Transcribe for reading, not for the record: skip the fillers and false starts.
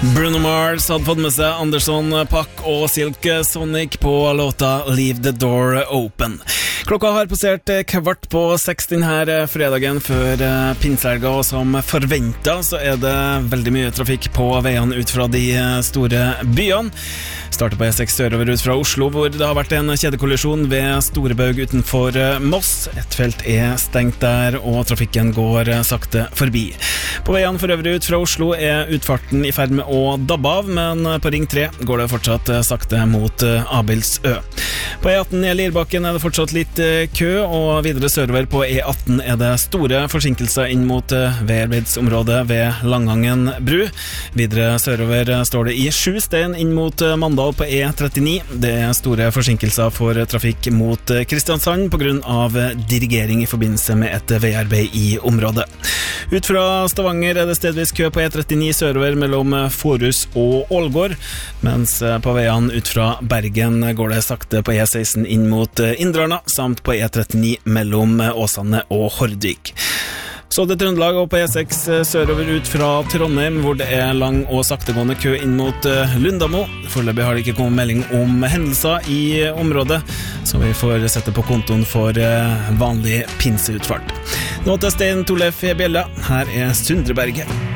Bruno Mars hadde fått med seg Anderson .Paak og Silk Sonic på låta Leave the Door Open. Klokka har passert 5:15 denne fredagen før pinsehelga, og som forventet så er det veldig mye trafikk på veiene ut fra de store byene. Starter på E6 sørover ut fra Oslo, hvor det har vært en kjedekollisjon ved Storebaug utenfor Moss. Et felt er stengt der, og trafikken går sakte forbi. På veiene for øvrig ut fra Oslo er utfarten i ferd med å dabbe av, men på Ring 3 går det fortsatt sakte mot Abildsø. På E18 i Lirbakken er det fortsatt litt kø, og videre sørover på E18 er det store forsinkelser inn mot Vearbeidsområdet ved Langangen bru. Videre sørover står det i 7 stein inn mot Mandal på E39. Det er store forsinkelser for trafikk mot Kristiansand på grunn av dirigering i forbindelse med et veiarbeid i området. Ut fra Stavanger er det stedvis kø på E39 sørover mellom Forus og Ålgård, mens på veiene ut fra Bergen går det sakte på E16 inn mot Indrana, samt på E39 mellom Åsane og Hordvik. Så det Trøndelag og på E6 sørover ut fra Trondheim, hvor det er lang og saktegående kø inn mot Lundamo. Foreløpig har det ikke kommet melding om hendelser i området, så vi får sette på kontoen for vanlig pinseutfart. Nå til Stein Torleif Bjella, her er Sundreberget.